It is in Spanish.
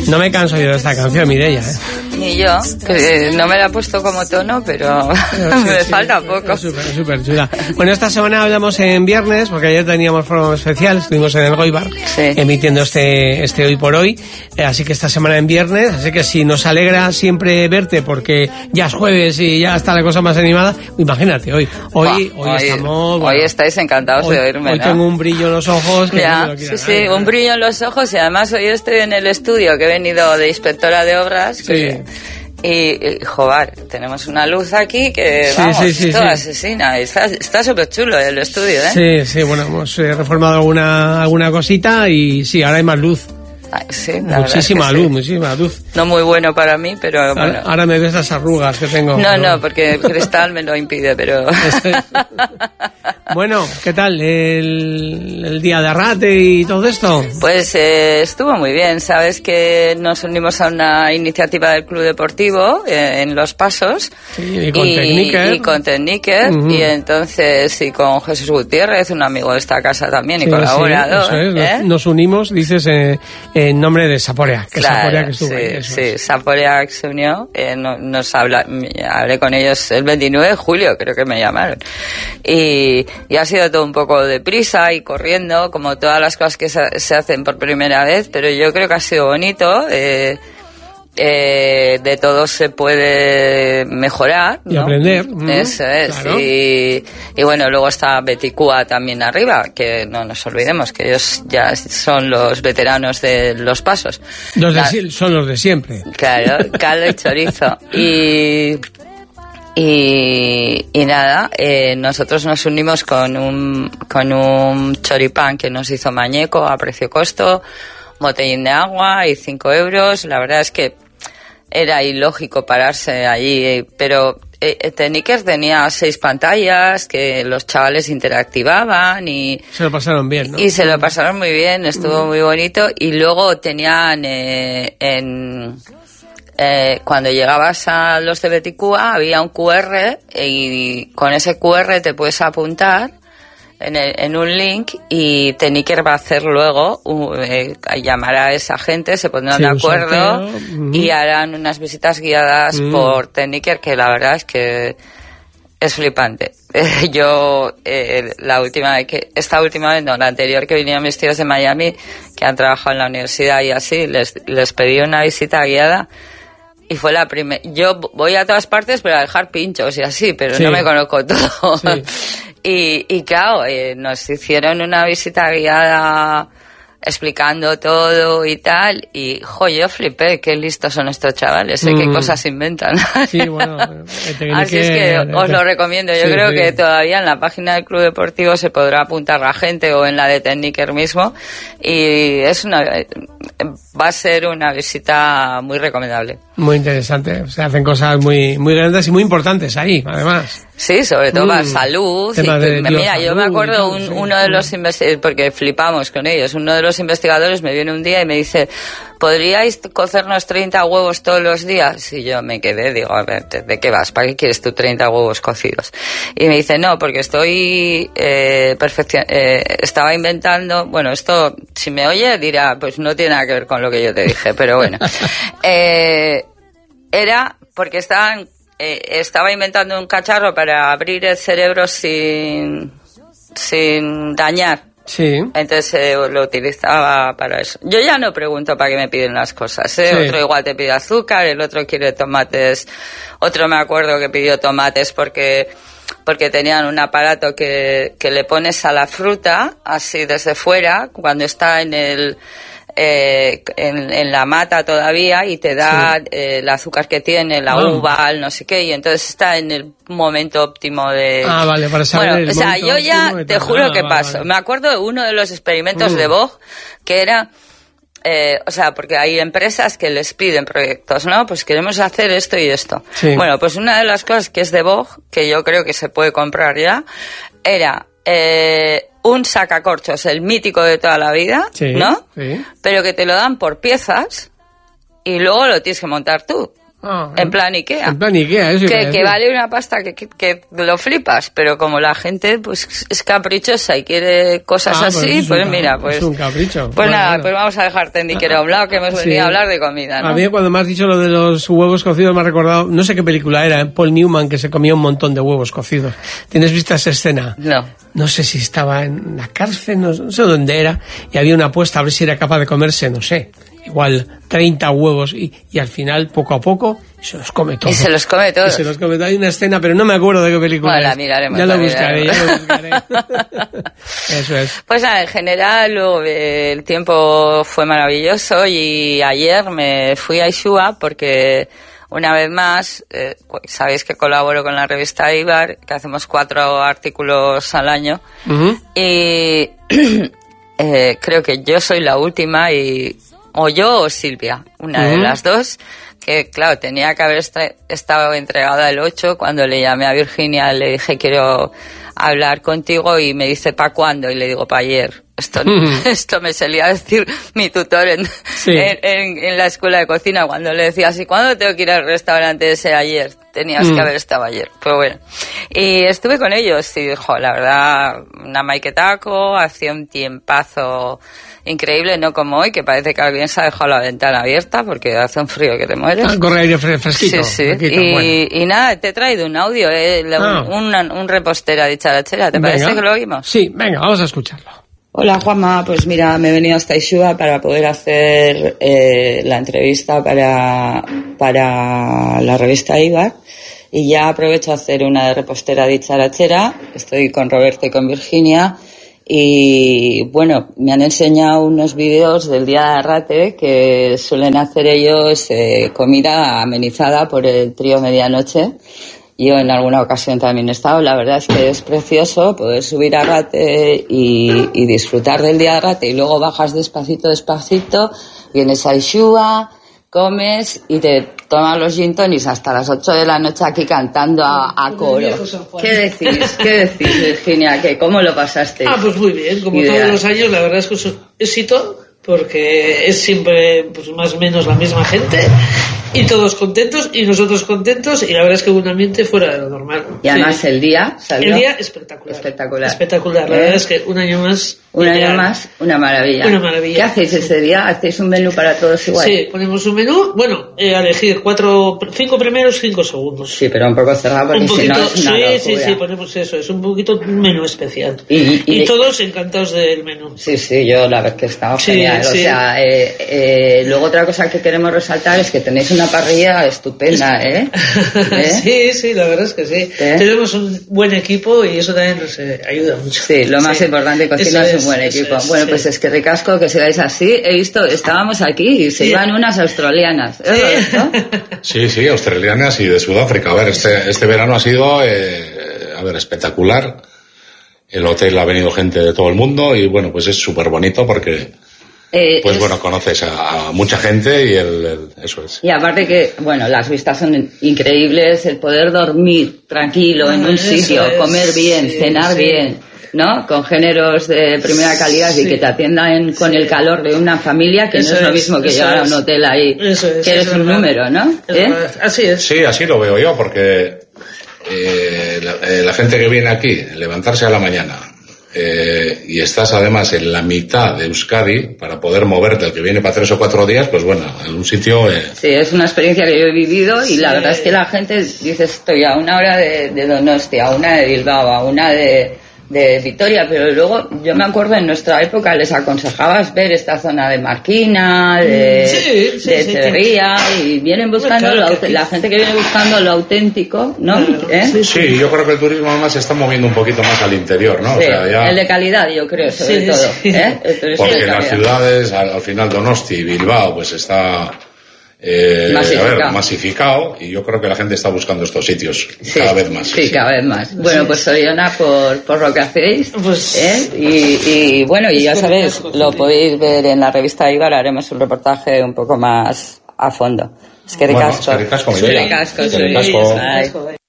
No me canso yo de esta canción, Mireia, ¿eh? Ni yo, que no me la he puesto como tono, pero me falta poco. Es súper chula. Bueno, esta semana hablamos en viernes, porque ayer teníamos programa especial, estuvimos en el Goibar, emitiendo este Hoy por Hoy, así que esta semana en viernes, así que si nos alegra siempre verte, porque ya es jueves y ya está la cosa más animada, imagínate, hoy estamos... Hoy estáis encantados de oírme, hoy ¿no? Tengo un brillo en los ojos. Que ya, sí, un brillo en los ojos, y además hoy estoy en el estudio, que he venido de inspectora de obras, y joder, tenemos una luz aquí que toda asesina. Está súper chulo el estudio, ¿eh? Sí, bueno, hemos reformado alguna cosita y sí, ahora hay más luz. Ay, sí, muchísima luz. No muy bueno para mí, pero bueno. Ahora me ves las arrugas que tengo. No, porque el cristal me lo impide, pero... Bueno, ¿qué tal el día de Arrate y todo esto? Pues estuvo muy bien. Sabes que nos unimos a una iniciativa del Club Deportivo en Los Pasos. Sí, y con Techniker. Y entonces, y con Jesús Gutiérrez, un amigo de esta casa también, y colaborador. Sí, eso es. Nos unimos, dices, en nombre de Saporea, que Saporea que estuvo ahí. Saporea que se unió. Hablé con ellos el 29 de julio, creo que me llamaron. Y ha sido todo un poco deprisa y corriendo, como todas las cosas que se hacen por primera vez, pero yo creo que ha sido bonito. De todo se puede mejorar, ¿no? Y aprender. Eso es. Claro. Y bueno, luego está Beticúa también arriba, que no nos olvidemos que ellos ya son los veteranos de Los Pasos. Son los de siempre. Claro, caldo y chorizo. Y nada, nosotros nos unimos con un choripán que nos hizo Mañeco a precio costo, botellín de agua y 5 euros. La verdad es que era ilógico pararse allí, pero Techniker tenía 6 pantallas que los chavales interactivaban y... Se lo pasaron bien, ¿no? Y se lo pasaron muy bien, estuvo muy bonito. Y luego tenían cuando llegabas a los de Beticúa había un QR y con ese QR te puedes apuntar en un link y Techniker va a hacer luego llamará a esa gente, se pondrán de acuerdo y harán unas visitas guiadas por Techniker, que la verdad es que es flipante. Yo la anterior que vinieron mis tíos de Miami, que han trabajado en la universidad y así, les pedí una visita guiada. Y fue la primera. Yo voy a todas partes, pero a dejar pinchos y así, pero no me conozco todo. Sí. Y claro, nos hicieron una visita guiada explicando todo y tal, y yo flipé, qué listos son estos chavales, qué cosas inventan. Sí, bueno, así es que os lo recomiendo. Yo creo que todavía en la página del Club Deportivo se podrá apuntar la gente o en la de Techniker mismo, y va a ser una visita muy recomendable. Muy interesante, se hacen cosas muy, muy grandes y muy importantes ahí, además. Sí, sobre todo para salud. Mira, yo me acuerdo uno de los investigadores, porque flipamos con ellos, uno de los investigadores me viene un día y me dice, ¿podríais cocernos 30 huevos todos los días? Y yo me quedé, digo, a ver, ¿de qué vas? ¿Para qué quieres tú 30 huevos cocidos? Y me dice, no, porque estoy estaba inventando, bueno, esto, si me oye, dirá, pues no tiene nada que ver con lo que yo te dije, pero bueno. Era porque estaba inventando un cacharro para abrir el cerebro sin dañar. Sí. Entonces lo utilizaba para eso. Yo ya no pregunto para qué me piden las cosas, ¿eh? Sí. Otro igual te pide azúcar, el otro quiere tomates. Otro me acuerdo que pidió tomates porque tenían un aparato que le pones a la fruta así desde fuera cuando está en la mata todavía y te da el azúcar que tiene, la uva, el no sé qué, y entonces está en el momento óptimo de... vale, para saber bueno, o sea, yo ya te juro que paso. Vale. Me acuerdo de uno de los experimentos de Vogue que era... o sea, porque hay empresas que les piden proyectos, ¿no? Pues queremos hacer esto y esto. Sí. Bueno, pues una de las cosas que es de Vogue, que yo creo que se puede comprar ya, era... un sacacorchos, el mítico de toda la vida, ¿no? Sí. Pero que te lo dan por piezas y luego lo tienes que montar tú. En plan Ikea. En plan Ikea, eso que vale una pasta que lo flipas, pero como la gente pues es caprichosa y quiere cosas así, pues mira, pues... Es un capricho. Pues nada, pues vamos a dejar tendiquero a un lado, que hemos venido a hablar de comida, ¿no? A mí cuando me has dicho lo de los huevos cocidos me ha recordado, no sé qué película era, Paul Newman, que se comía un montón de huevos cocidos. ¿Tienes vista esa escena? No sé si estaba en la cárcel, no sé dónde era, y había una apuesta a ver si era capaz de comerse, no sé, igual 30 huevos y al final, poco a poco, se los come todos. Y se los come todos. Hay una escena, pero no me acuerdo de qué película bueno, es. Miraremos, ya lo buscaré. Eso es. Pues nada, en general el tiempo fue maravilloso y ayer me fui a Ixúa porque... Una vez más, sabéis que colaboro con la revista Eibar, que hacemos 4 artículos al año, y creo que yo soy la última, o yo o Silvia, una de las dos, que claro, tenía que haber estado entregada el 8, cuando le llamé a Virginia, le dije quiero hablar contigo y me dice ¿pa' cuándo? Y le digo ¿pa' ayer? Esto me solía decir mi tutor en la escuela de cocina cuando le decía así, ¿cuándo tengo que ir al restaurante ese? Ayer, tenías que haber estado ayer. Pues bueno, y estuve con ellos y dijo, la verdad, una maiquetaco, hacía un tiempazo increíble, no como hoy, que parece que alguien se ha dejado la ventana abierta porque hace un frío que te mueres. Corre aire fresquito. Sí. Y nada, te he traído un audio, un repostera de Charachera, ¿te parece que lo oímos? Sí, venga, vamos a escucharlo. Hola Juanma, pues mira, me he venido hasta Ixúa para poder hacer la entrevista para la revista Eibar y ya aprovecho a hacer una de repostera de Charachera. Estoy con Roberto y con Virginia y bueno, me han enseñado unos vídeos del Día de Arrate que suelen hacer ellos comida amenizada por el trío Medianoche. Yo en alguna ocasión también he estado, la verdad es que es precioso poder subir a Arrate y disfrutar del Día de Arrate y luego bajas despacito, vienes a Ixúa, comes y te tomas los gin tonics hasta las 8 de la noche aquí cantando a coro. ¿Qué decís, Virginia? ¿Cómo lo pasaste? Pues muy bien, como todos los años, la verdad es que es un éxito porque es siempre pues más o menos la misma gente. Y todos contentos y nosotros contentos y la verdad es que hubo un ambiente fuera de lo normal. Y además el día salió... El día espectacular. La verdad es que un año más, una maravilla. ¿Qué hacéis ese día? ¿Hacéis un menú para todos igual? Sí, ponemos un menú, a elegir 5 primeros, 5 segundos. Sí, pero un poco cerrado porque si no es una locura. Sí, ponemos eso, es un poquito un menú especial. Y todos encantados del menú. Sí, yo la verdad que estamos genial. O sea, luego otra cosa que queremos resaltar es que tenéis una parrilla estupenda, ¿eh? Sí, la verdad es que sí. Tenemos un buen equipo y eso también nos ayuda mucho. Sí, lo más importante, cocina es un buen equipo. Bueno, pues es que ricasco que sigáis así. He visto, estábamos aquí y se iban unas australianas. Sí, australianas y de Sudáfrica. A ver, este verano ha sido, espectacular. El hotel ha venido gente de todo el mundo y bueno, pues es súper bonito porque... conoces a mucha gente y eso es. Y aparte que, las vistas son increíbles, el poder dormir tranquilo en un sitio, comer bien, cenar bien, ¿no? Con géneros de primera calidad y que te atiendan con el calor de una familia, que no es lo mismo que llegar a un hotel ahí, que eres un número, ¿no? Así es. Sí, así lo veo yo, porque la gente que viene aquí, levantarse a la mañana, y estás además en la mitad de Euskadi para poder moverte, el que viene para 3 o 4 días, pues en un sitio... Sí, es una experiencia que yo he vivido y la verdad es que la gente dice estoy a una hora de Donostia, a una de Bilbao, a una de Vitoria, pero luego yo me acuerdo en nuestra época les aconsejabas ver esta zona de Marquina, de Echeverría y vienen buscando la gente que viene buscando lo auténtico, ¿no? Sí, yo creo que el turismo además se está moviendo un poquito más al interior, ¿no? Sí, el de calidad yo creo, sobre todo. Porque en las ciudades, al final Donosti y Bilbao, pues está... masificado y yo creo que la gente está buscando estos sitios cada vez más. Sí, cada vez más. Bueno, pues Soriona por lo que hacéis y ya sabéis, lo podéis ver en la revista Eibar, haremos un reportaje un poco más a fondo. Es que ricasco. Es que ricasco.